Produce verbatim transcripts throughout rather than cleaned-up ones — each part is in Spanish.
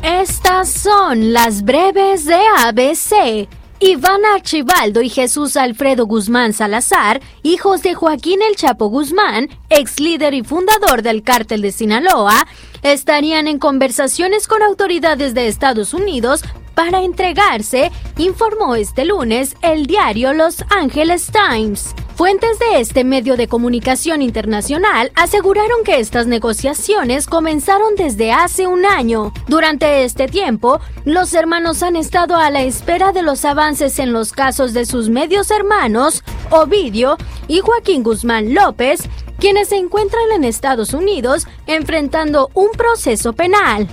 Estas son las breves de A B C. Iván Archibaldo y Jesús Alfredo Guzmán Salazar, hijos de Joaquín El Chapo Guzmán, ex líder y fundador del Cártel de Sinaloa, estarían en conversaciones con autoridades de Estados Unidos para entregarse, informó este lunes el diario Los Angeles Times. Fuentes de este medio de comunicación internacional aseguraron que estas negociaciones comenzaron desde hace un año. Durante este tiempo, los hermanos han estado a la espera de los avances en los casos de sus medios hermanos, Ovidio y Joaquín Guzmán López, quienes se encuentran en Estados Unidos enfrentando un proceso penal.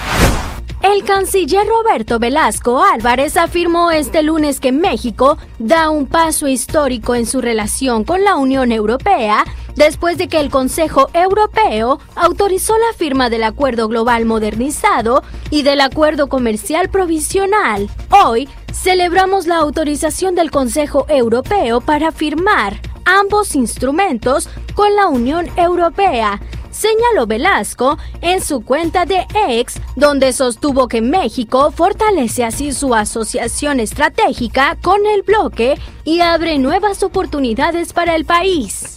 El canciller Roberto Velasco Álvarez afirmó este lunes que México da un paso histórico en su relación con la Unión Europea después de que el Consejo Europeo autorizó la firma del Acuerdo Global Modernizado y del Acuerdo Comercial Provisional. Hoy celebramos la autorización del Consejo Europeo para firmar ambos instrumentos con la Unión Europea, señaló Velasco en su cuenta de X, donde sostuvo que México fortalece así su asociación estratégica con el bloque y abre nuevas oportunidades para el país.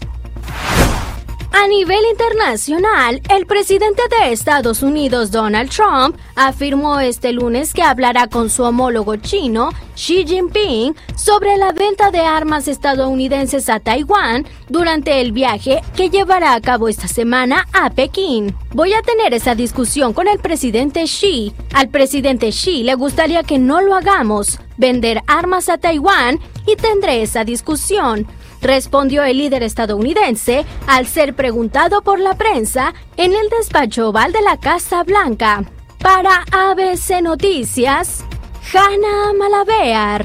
A nivel internacional, el presidente de Estados Unidos, Donald Trump, afirmó este lunes que hablará con su homólogo chino, Xi Jinping, sobre la venta de armas estadounidenses a Taiwán durante el viaje que llevará a cabo esta semana a Pekín. Voy a tener esa discusión con el presidente Xi. Al presidente Xi le gustaría que no lo hagamos, vender armas a Taiwán, y tendré esa discusión, respondió el líder estadounidense al ser preguntado por la prensa en el despacho oval de la Casa Blanca. Para A B C Noticias, Hanna Malavear.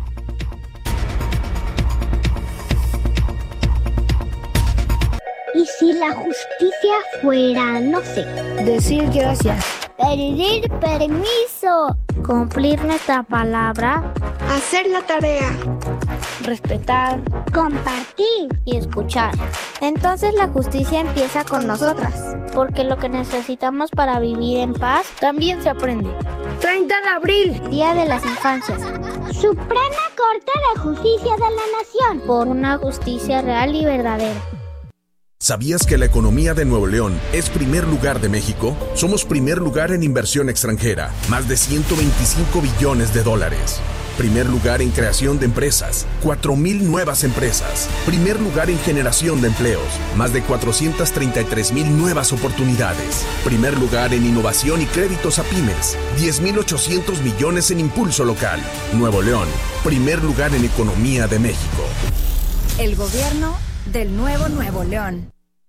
¿Y si la justicia fuera, no sé, decir gracias, pedir permiso, cumplir nuestra palabra, hacer la tarea, respetar, compartir y escuchar? Entonces la justicia empieza con nosotras, porque lo que necesitamos para vivir en paz también se aprende. treinta de abril, Día de las Infancias. Suprema Corte de Justicia de la Nación. Por una justicia real y verdadera. ¿Sabías que la economía de Nuevo León es primer lugar de México? Somos primer lugar en inversión extranjera, más de ciento veinticinco billones de dólares. Primer lugar en creación de empresas, cuatro mil nuevas empresas. Primer lugar en generación de empleos, más de cuatrocientas treinta y tres mil nuevas oportunidades. Primer lugar en innovación y créditos a pymes, diez mil ochocientos millones en impulso local. Nuevo León, primer lugar en economía de México. El gobierno del nuevo Nuevo León.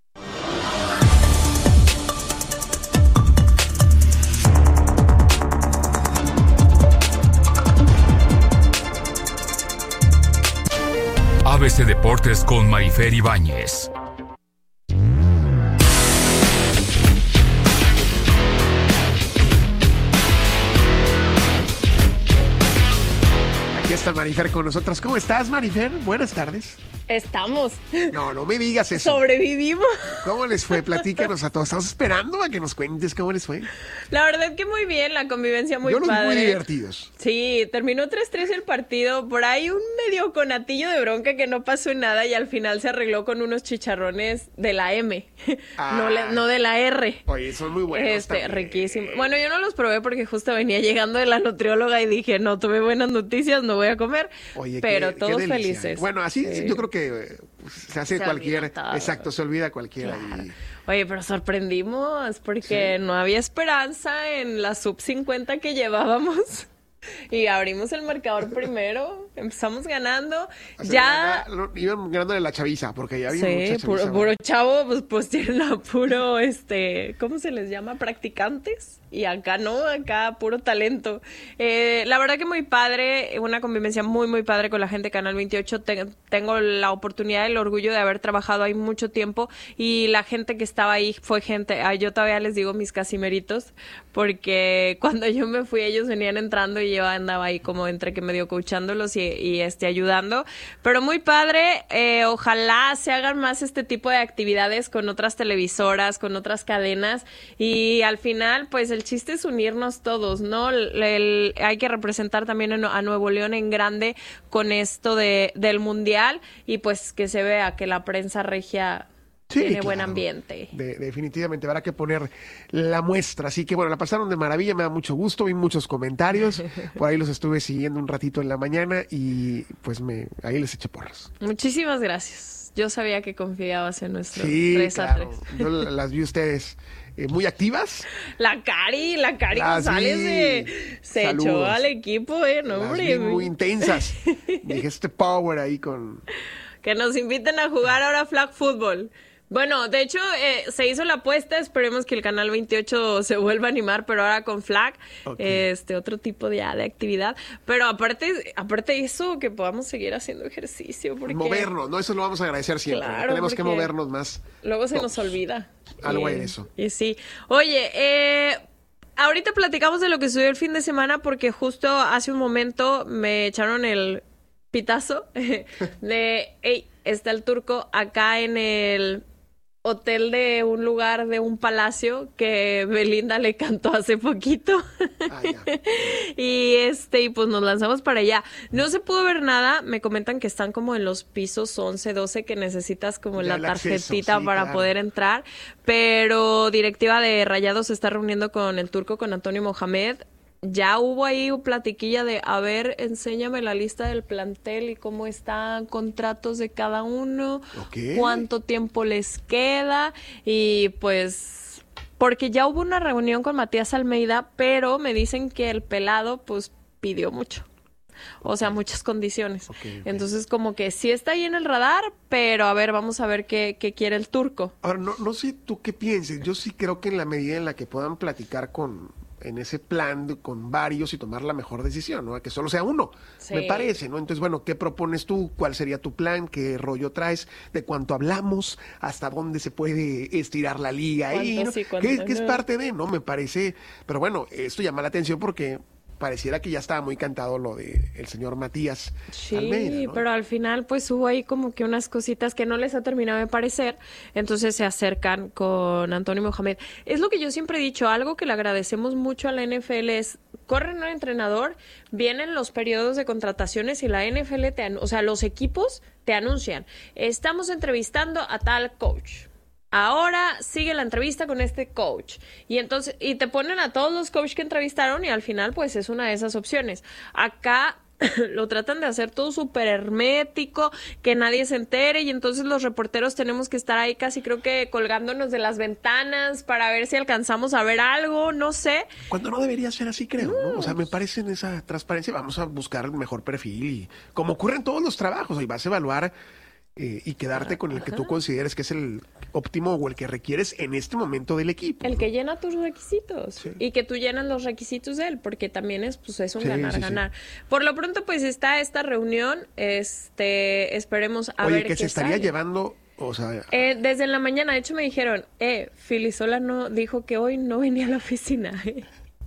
A B C Deportes con Marifer Ibáñez. Aquí está Marifer con nosotros. ¿Cómo estás, Marifer? Buenas tardes. Estamos. No, no me digas eso. Sobrevivimos. ¿Cómo les fue? Platícanos a todos. Estamos esperando a que nos cuentes cómo les fue. La verdad que muy bien, la convivencia muy Yo los padre. muy divertidos. Sí, terminó tres tres el partido. Por ahí un medio conatillo de bronca que no pasó nada y al final se arregló con unos chicharrones de la M. Ah. No, le, no de la R. Oye, son muy buenos Este, también. riquísimo. Bueno, yo no los probé porque justo venía llegando de la nutrióloga y dije, no, tuve buenas noticias, no voy a comer. Oye, pero qué, todos qué felices. Bueno, así sí. Yo creo que pues, se hace se cualquier, olvida exacto, se olvida cualquiera. Claro. Y... Oye, pero sorprendimos porque sí. No había esperanza en la sub cincuenta que llevábamos y abrimos el marcador primero, empezamos ganando, o sea, ya... No, iban ganándole la chaviza porque ya había sí, mucha chaviza. Puro, puro chavo, pues, pues tienen a puro, este, ¿cómo se les llama? Practicantes. Y acá no, acá puro talento. Eh, la verdad que muy padre, una convivencia muy, muy padre con la gente de Canal veintiocho. Ten, tengo la oportunidad, el orgullo de haber trabajado ahí mucho tiempo y la gente que estaba ahí fue gente, ay, yo todavía les digo mis casimeritos, porque cuando yo me fui ellos venían entrando y yo andaba ahí como entre que medio coachándolos y y este, ayudando. Pero muy padre, eh, ojalá se hagan más este tipo de actividades con otras televisoras, con otras cadenas, y al final, pues el chiste es unirnos todos, ¿no? El, el, hay que representar también a Nuevo León en grande con esto de, del Mundial, y pues que se vea que la prensa regia sí, tiene claro. buen ambiente. De, definitivamente habrá que poner la muestra. Así que bueno, la pasaron de maravilla, me da mucho gusto, vi muchos comentarios. Por ahí los estuve siguiendo un ratito en la mañana y pues me ahí les eché porras. Muchísimas gracias. Yo sabía que confiabas en nuestro sí, tres a tres. Claro. Yo las vi ustedes eh, muy activas. La Cari, la Cari las González se, se echó al equipo, eh, no, las hombre. Vi muy intensas. Dije este power ahí con... Que nos inviten a jugar ahora flag football. Bueno, de hecho, eh, se hizo la apuesta, esperemos que el Canal veintiocho se vuelva a animar, pero ahora con flag, okay. este otro tipo de, de actividad. Pero aparte aparte de eso, que podamos seguir haciendo ejercicio. Porque... Movernos, ¿no? Eso lo vamos a agradecer siempre. Claro, tenemos que movernos más. Luego se nos olvida. Algo hay de eso. Y sí. Oye, eh... ahorita platicamos de lo que sucedió el fin de semana, porque justo hace un momento me echaron el pitazo de, hey, está el Turco acá en el hotel de un lugar, de un palacio que Belinda le cantó hace poquito. Ah, ya. y este, y pues nos lanzamos para allá. No se pudo ver nada, me comentan que están como en los pisos once, doce, que necesitas como ya la tarjetita acceso, sí, para claro. poder entrar, pero directiva de Rayados se está reuniendo con el Turco, con Antonio Mohamed. Ya hubo ahí un platiquilla de, a ver, enséñame la lista del plantel y cómo están contratos de cada uno, okay. cuánto tiempo les queda, y pues, porque ya hubo una reunión con Matías Almeida, pero me dicen que el pelado, pues, pidió mucho. O sea, muchas condiciones. Okay, okay. Entonces, como que sí está ahí en el radar, pero a ver, vamos a ver qué, qué quiere el Turco. Ahora, no, no sé tú qué pienses. Yo sí creo que en la medida en la que puedan platicar con... en ese plan de, con varios y tomar la mejor decisión, ¿no? Que solo sea uno, sí. me parece, ¿no? Entonces, bueno, ¿qué propones tú? ¿Cuál sería tu plan? ¿Qué rollo traes? ¿De cuánto hablamos? ¿Hasta dónde se puede estirar la liga ahí? ¿No? Sí, ¿Qué, no? ¿Qué es parte de, no? Me parece, pero bueno, esto llama la atención porque pareciera que ya estaba muy cantado lo de el señor Matías sí, Almeida, ¿no? Pero al final pues hubo ahí como que unas cositas que no les ha terminado de parecer, entonces se acercan con Antonio Mohamed. Es lo que yo siempre he dicho, algo que le agradecemos mucho a la N F L es, corren un entrenador, vienen los periodos de contrataciones y la N F L, te, o sea, los equipos te anuncian, estamos entrevistando a tal coach. Ahora sigue la entrevista con este coach. Y entonces, y te ponen a todos los coaches que entrevistaron y al final, pues, es una de esas opciones. Acá lo tratan de hacer todo súper hermético, que nadie se entere, y entonces los reporteros tenemos que estar ahí casi creo que colgándonos de las ventanas para ver si alcanzamos a ver algo, no sé. Cuando no debería ser así, creo, ¿no? O sea, me parece en esa transparencia, vamos a buscar el mejor perfil y como ocurre en todos los trabajos, y vas a evaluar Eh, y quedarte con el que tú consideres que es el óptimo o el que requieres en este momento del equipo. El ¿no? que llena tus requisitos sí. y que tú llenas los requisitos de él, porque también es pues es un sí, ganar-ganar. Sí, sí. Por lo pronto pues está esta reunión, este esperemos a Oye, ver que qué se estaría sale. llevando, o sea... Eh, desde la mañana, de hecho me dijeron, eh, Filisola no dijo que hoy no venía a la oficina, eh.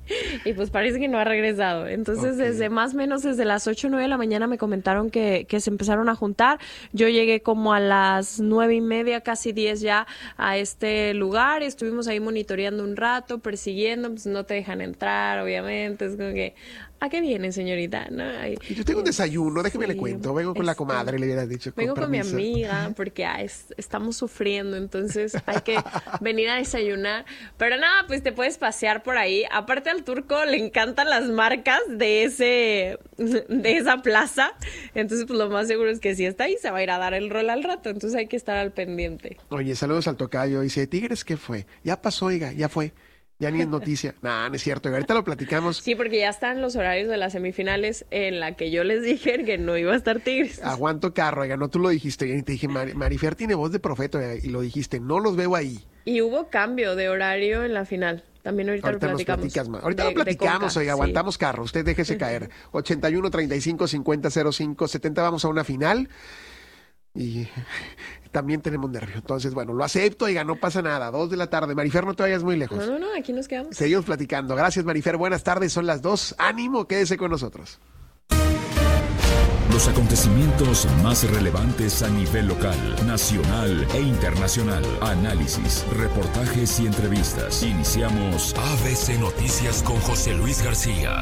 Y pues parece que no ha regresado. Entonces, okay. desde más o menos desde las ocho o nueve de la mañana me comentaron que, que se empezaron a juntar. Yo llegué como a las nueve y media, casi diez ya a este lugar. Estuvimos ahí monitoreando un rato, persiguiendo, pues no te dejan entrar, obviamente. Es como que, ¿a qué viene, señorita? ¿No? Ay, yo tengo un desayuno, déjeme sí, le cuento. Vengo con este, la comadre, le hubiera dicho. Vengo con, con mi amiga, porque ah, es, estamos sufriendo, entonces hay que venir a desayunar. Pero nada, pues te puedes pasear por ahí. Aparte al Turco le encantan las marcas de ese de esa plaza. Entonces, pues lo más seguro es que si está ahí, se va a ir a dar el rol al rato. Entonces hay que estar al pendiente. Oye, saludos al tocayo. Dice, Tigres, ¿qué fue? Ya pasó, oiga, ya fue. Ya ni es noticia. No, no es cierto. Ahorita lo platicamos. Sí, porque ya están los horarios de las semifinales en la que yo les dije que no iba a estar Tigres. Aguanto carro, oiga, no, tú lo dijiste. Y te dije, Mar- Marifer tiene voz de profeta, oiga, y lo dijiste, no los veo ahí. Y hubo cambio de horario en la final. También ahorita, ahorita lo platicamos. Nos platicas más. Ahorita de, lo platicamos, oiga, sí. Aguantamos carro. Usted déjese uh-huh. caer. ochenta y uno, treinta y cinco, cincuenta, cero cinco, setenta, vamos a una final. Y también tenemos nervio. Entonces, bueno, lo acepto, oiga, no pasa nada. Dos de la tarde. Marifer, no te vayas muy lejos. No, no, no, aquí nos quedamos. Seguimos platicando. Gracias, Marifer. Buenas tardes. Son las dos. Ánimo, quédese con nosotros. Los acontecimientos más relevantes a nivel local, nacional e internacional. Análisis, reportajes y entrevistas. Iniciamos A B C Noticias con José Luis García.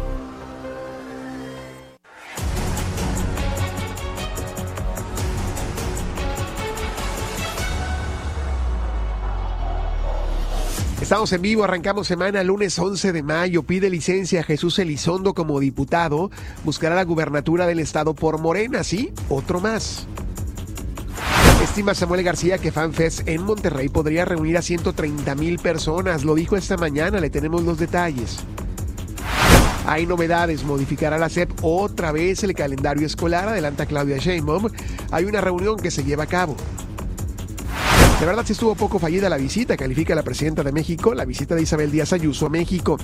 Estamos en vivo, arrancamos semana, lunes once de mayo. Pide licencia a Jesús Elizondo como diputado. Buscará la gubernatura del estado por Morena, ¿sí? Otro más. Estima Samuel García que FanFest en Monterrey podría reunir a ciento treinta mil personas. Lo dijo esta mañana, le tenemos los detalles. Hay novedades, modificará la S E P otra vez el calendario escolar, adelanta Claudia Sheinbaum. Hay una reunión que se lleva a cabo. De verdad, sí estuvo poco fallida la visita, califica la presidenta de México, la visita de Isabel Díaz Ayuso a México.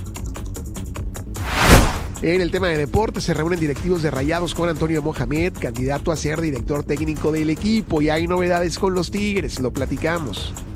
En el tema de deportes se reúnen directivos de Rayados con Antonio Mohamed, candidato a ser director técnico del equipo, y hay novedades con los Tigres, lo platicamos.